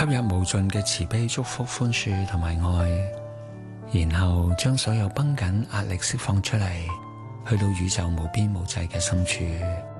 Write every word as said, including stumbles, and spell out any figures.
吸入無盡嘅慈悲、祝福、寬恕同埋愛，然後將所有繃緊壓力釋放出嚟，去到宇宙無邊無際嘅深處。